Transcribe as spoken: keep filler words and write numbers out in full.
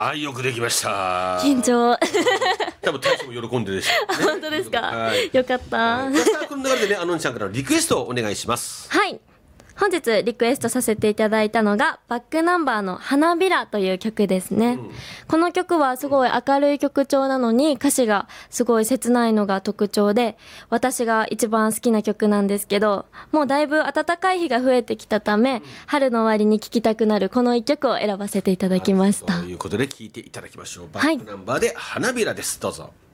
あ、よくできました。 緊張多分大将も喜んでるでしょう、ね、 本当ですか、 はい、 よかった。 はい、じゃあこの流れでね、あのんちゃんからのリクエストをお願いします。 はい、本日リクエストさせていただいたのがバックナンバーの花びらという曲ですね、うん、この曲はすごい明るい曲調なのに歌詞がすごい切ないのが特徴で、私が一番好きな曲なんですけど、もうだいぶ暖かい日が増えてきたため、うん、春の終わりに聴きたくなるこの一曲を選ばせていただきました。 ということで聴いていただきましょう。バックナンバーで花びらです、どうぞ。